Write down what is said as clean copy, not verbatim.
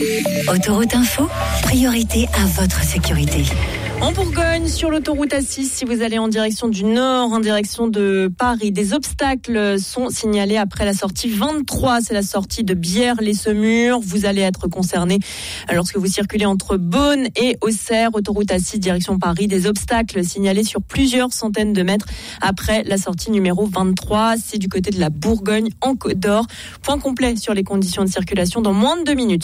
Autoroute Info, priorité à votre sécurité. En Bourgogne, sur l'autoroute A6, si vous allez en direction du nord, en direction de Paris, des obstacles sont signalés après la sortie 23. C'est la sortie de Bière-les-Semurs. Vous allez être concerné lorsque vous circulez entre Beaune et Auxerre. Autoroute A6, direction Paris. Des obstacles signalés sur plusieurs centaines de mètres après la sortie numéro 23. C'est du côté de la Bourgogne, en Côte d'Or. Point complet sur les conditions de circulation dans moins de 2 minutes.